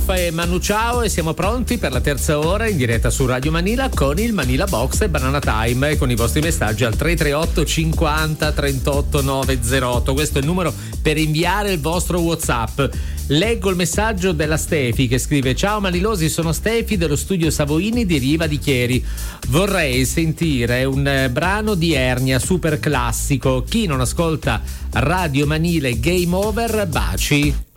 Wolf e Manu Ciao, e siamo pronti per la terza ora in diretta su Radio Manila con il Manila Box e Banana Time, e con i vostri messaggi al 338 50 38 908. Questo è il numero per inviare il vostro WhatsApp. Leggo il messaggio della Stefi che scrive: ciao Manilosi, sono Stefi dello studio Savoini di Riva di Chieri. Vorrei sentire un brano di Ernia super classico. Chi non ascolta Radio Manile Game Over, baci.